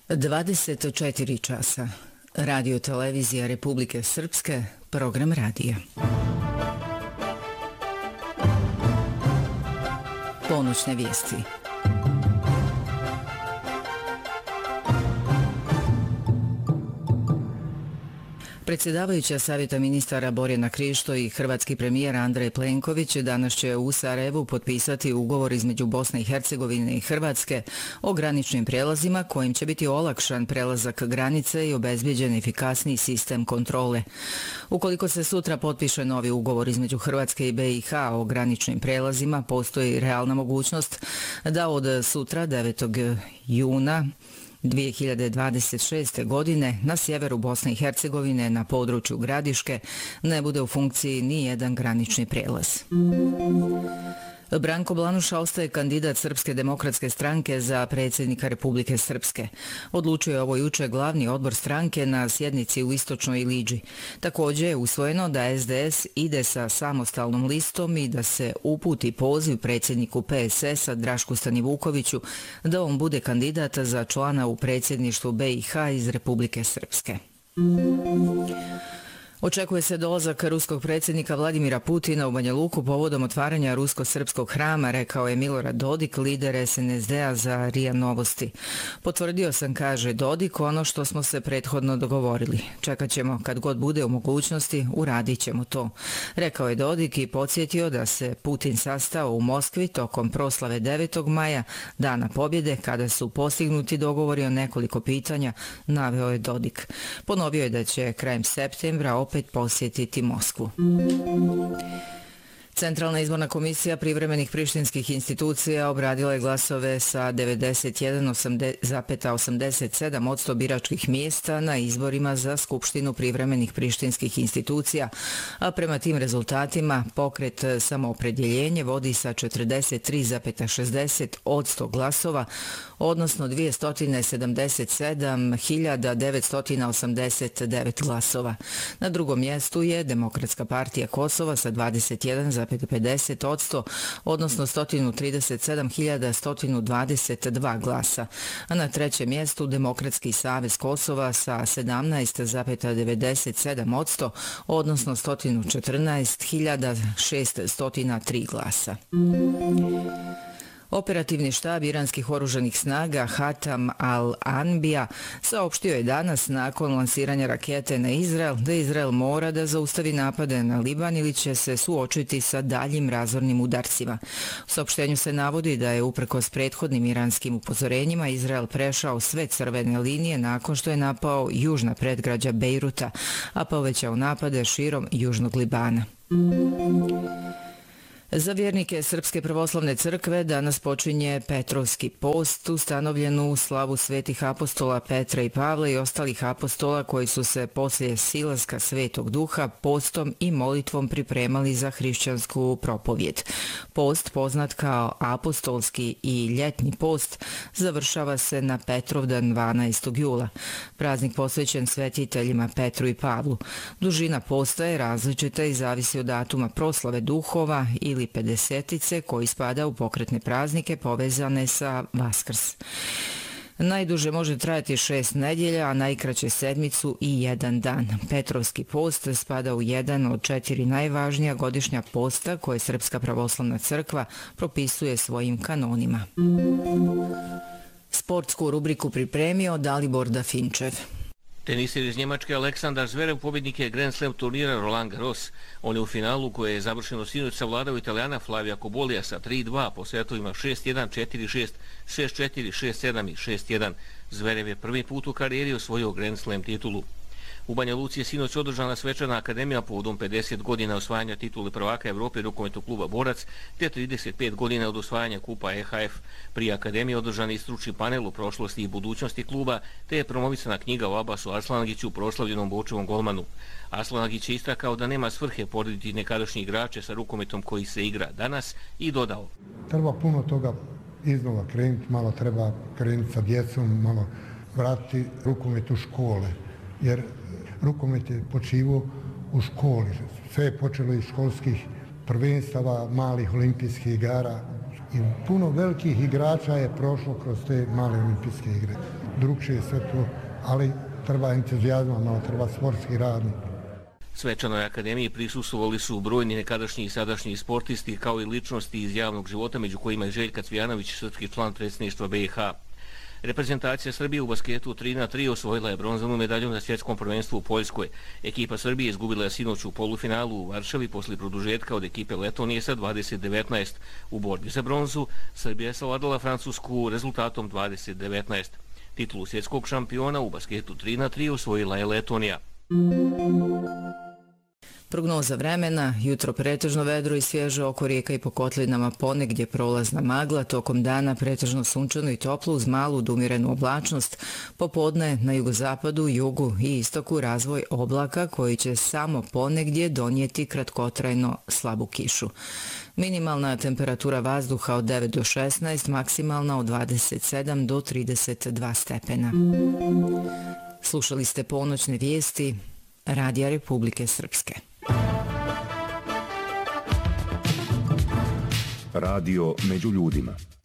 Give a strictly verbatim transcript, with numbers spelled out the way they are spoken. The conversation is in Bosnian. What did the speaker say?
dvadeset četiri časa. Radio televizija Republike Srpske, program radija. Ponoćne vijesti. Predsjedavajuća Savjeta ministara Borjana Krišto i hrvatski premijer Andrej Plenković danas će u Sarajevu potpisati ugovor između Bosne i Hercegovine i Hrvatske o graničnim prijelazima kojim će biti olakšan prelazak granice i obezbijeđen efikasniji sistem kontrole. Ukoliko se sutra potpiše novi ugovor između Hrvatske i be i ha o graničnim prijelazima, postoji realna mogućnost da od sutra devetog juna dvije hiljade dvadeset šeste. godine na sjeveru Bosne i Hercegovine na području Gradiške ne bude u funkciji ni jedan granični prijelaz. Branko Blanuša ostaje kandidat Srpske demokratske stranke za predsjednika Republike Srpske. Odlučio je ovo juče glavni odbor stranke na sjednici u Istočnoj Iliđi. Također je usvojeno da es de es ide sa samostalnom listom i da se uputi poziv predsjedniku pe es es-a Drašku Stanivukoviću da on bude kandidat za člana u predsjedništvu be i ha iz Republike Srpske. Očekuje se dolazak ruskog predsjednika Vladimira Putina u Banja Luku povodom otvaranja rusko-srpskog hrama, rekao je Milorad Dodik, lider es en es de-a za RIA Novosti. Potvrdio sam, kaže Dodik, ono što smo se prethodno dogovorili. Čekat ćemo kad god bude u mogućnosti, uradit ćemo to. Rekao je Dodik i podsjetio da se Putin sastao u Moskvi tokom proslave devetog maja, dana pobjede, kada su postignuti dogovori o nekoliko pitanja, naveo je Dodik. Ponovio je da će krajem septembra opet posjetiti Moskvu. Centralna izborna komisija privremenih prištinskih institucija obradila je glasove sa devedeset jedan zarez osamdeset sedam posto biračkih mjesta na izborima za Skupštinu privremenih prištinskih institucija, a prema tim rezultatima pokret Samoopredjeljenje vodi sa četrdeset tri zarez šezdeset posto glasova, odnosno dvjesto sedamdeset sedam hiljada devetsto osamdeset devet glasova. Na drugom mjestu je Demokratska partija Kosova sa dvadeset jedan zarez pedeset posto, odnosno sto trideset sedam hiljada sto dvadeset dva glasa, a na trećem mjestu Demokratski savez Kosova sa sedamnaest zarez devedeset sedam posto, odnosno sto četrnaest hiljada šeststo tri glasa. Operativni štab iranskih oružanih snaga Hatam al-Anbija saopštio je danas nakon lansiranja rakete na Izrael da Izrael mora da zaustavi napade na Liban ili će se suočiti sa daljim razornim udarcima. U saopštenju se navodi da je uprkos prethodnim iranskim upozorenjima Izrael prešao sve crvene linije nakon što je napao južna predgrađa Bejruta, a povećao napade širom južnog Libana. Za vjernike Srpske pravoslavne crkve danas počinje Petrovski post, ustanovljen u slavu svetih apostola Petra i Pavla i ostalih apostola koji su se poslije silaska Svetog Duha postom i molitvom pripremali za hrišćansku propovjed. Post, poznat kao apostolski i ljetni post, završava se na Petrovdan dvanaestog jula. Praznik posvećen svetiteljima Petru i Pavlu. Dužina posta je različita i zavisi od datuma proslave duhova ili pedesetice koji spada u pokretne praznike povezane sa Vaskrs. Najduže može trajati šest nedjelja, a najkraće sedmicu i jedan dan. Petrovski post spada u jedan od četiri najvažnija godišnja posta koje Srpska pravoslavna crkva propisuje svojim kanonima. Sportsku rubriku pripremio Dalibor Dafinčev. Teniser iz Njemačke Aleksandar Zverev pobjednik je Grand Slam turnira Roland Garros. On je u finalu koje je završeno sinoć savladao Italijana Flavija Kobolija sa tri dva po setovima šest jedan, četiri šest, šest četiri, šest sedam i šest jedan. Zverev je prvi put u karijeri osvojio Grand Slam titulu. U Banja Luci je sinoć održana svečana akademija povodom pedeset godina osvajanja titule prvaka Evrope rukometnog kluba Borac te trideset pet godina od osvajanja kupa e ha ef. Prije akademije održan je stručni panel u prošlosti i budućnosti kluba te je promovisana knjiga o Abasu Arslanagiću, proslavljenom Bočevom golmanu. Arslanagić je istakao da nema svrhe porediti nekadašnji igrače sa rukometom koji se igra danas i dodao: Treba puno toga iznova krenuti, malo treba krenuti sa djecom, malo vratiti rukomet u škole, jer rukomet je počivao u školi. Sve je počelo iz školskih prvenstava, malih olimpijskih igara. I puno velikih igrača je prošlo kroz te male olimpijske igre. Drugčije je sve to, ali treba entuzijazma, malo treba sportski radnik. Svečanoj akademiji prisustvovali su brojni nekadašnji i sadašnji sportisti kao i ličnosti iz javnog života, među kojima je Željka Cvijanović, srpski član predsjedništva B i H. Reprezentacija Srbije u basketu tri na tri osvojila je bronzanu medalju na svjetskom prvenstvu u Poljskoj. Ekipa Srbije izgubila je sinoć u polufinalu u Varšavi posle produžetka od ekipe Letonije sa dvadeset devetnaest. U borbi za bronzu Srbija je savladala Francusku rezultatom dvadeset devetnaest. Titulu svjetskog šampiona u basketu tri na tri osvojila je Letonija. Prognoza vremena, jutro pretežno vedro i svježe oko rijeka i po kotlinama, ponegdje prolazna magla, tokom dana pretežno sunčano i toplo uz malu umirenu oblačnost, popodne na jugozapadu, jugu i istoku razvoj oblaka koji će samo ponegdje donijeti kratkotrajno slabu kišu. Minimalna temperatura vazduha od devet do šesnaest, maksimalna od dvadeset sedam do trideset dva stepena. Slušali ste ponoćne vijesti Radija Republike Srpske. Radio među ljudima.